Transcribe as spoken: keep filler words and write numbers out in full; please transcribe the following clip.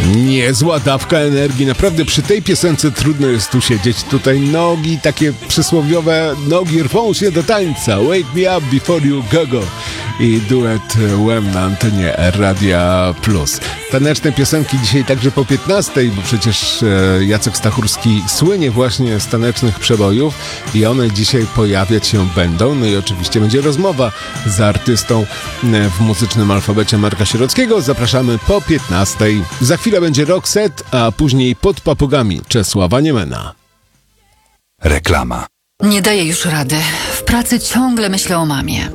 Niezła dawka energii. Naprawdę przy tej piosence trudno jest tu siedzieć. Tutaj nogi, takie przysłowiowe nogi rwą się do tańca. Wake me up before you go go. I duet Łem na antenie Radia Plus. Taneczne piosenki dzisiaj także po piętnastej, bo przecież e, Jacek Stachurski słynie właśnie z tanecznych przebojów i one dzisiaj pojawiać się będą. No i oczywiście będzie rozmowa z artystą e, w muzycznym alfabecie Marka Sierockiego. Zapraszamy po piętnastej. Za chwilę będzie Roxette, a później Pod papugami Czesława Niemena. Reklama. Nie daję już rady. W pracy ciągle myślę o mamie.